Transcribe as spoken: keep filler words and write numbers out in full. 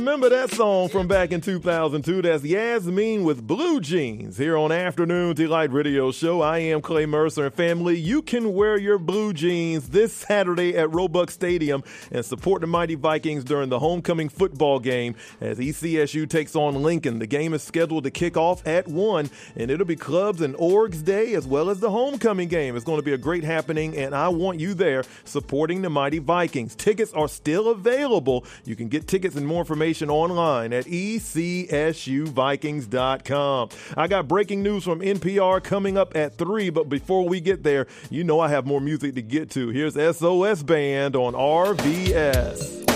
Remember that song from back in two thousand two? That's Yasmin with Blue Jeans here on Afternoon Delight Radio Show. I am Clay Mercer, and family, you can wear your blue jeans this Saturday at Roebuck Stadium and support the Mighty Vikings during the homecoming football game as E C S U takes on Lincoln. The game is scheduled to kick off at one, and it'll be Clubs and Orgs Day as well as the homecoming game. It's going to be a great happening, and I want you there supporting the Mighty Vikings. Tickets are still available. You can get tickets and more information online at E C S U Vikings dot com. I got breaking news from N P R coming up at three, but before we get there, you know I have more music to get to. Here's S O S Band on R V S.